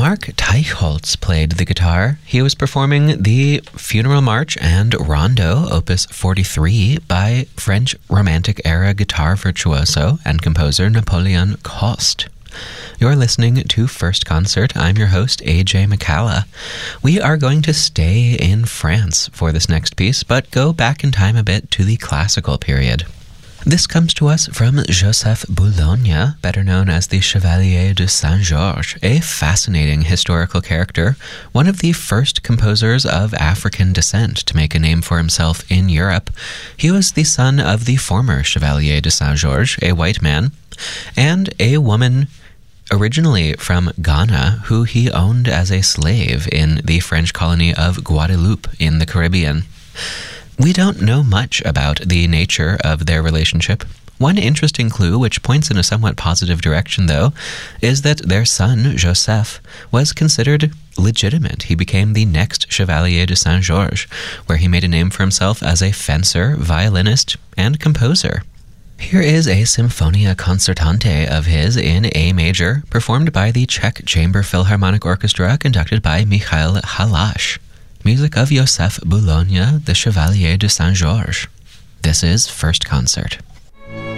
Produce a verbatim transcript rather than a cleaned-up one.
Mark Teichholz played the guitar. He was performing the Funeral March and Rondo, opus forty-three, by French Romantic-era guitar virtuoso and composer Napoleon Coste. You're listening to First Concert. I'm your host, A J McCalla. We are going to stay in France for this next piece, but go back in time a bit to the classical period. This comes to us from Joseph Boulogne, better known as the Chevalier de Saint-Georges, a fascinating historical character, one of the first composers of African descent to make a name for himself in Europe. He was the son of the former Chevalier de Saint-Georges, a white man, and a woman originally from Ghana, who he owned as a slave in the French colony of Guadeloupe in the Caribbean. We don't know much about the nature of their relationship. One interesting clue, which points in a somewhat positive direction, though, is that their son, Joseph, was considered legitimate. He became the next Chevalier de Saint-Georges, where he made a name for himself as a fencer, violinist, and composer. Here is a Symphonia Concertante of his in A major, performed by the Czech Chamber Philharmonic Orchestra, conducted by Michael Halash. Music of Joseph Boulogne, the Chevalier de Saint-Georges. This is First Concert.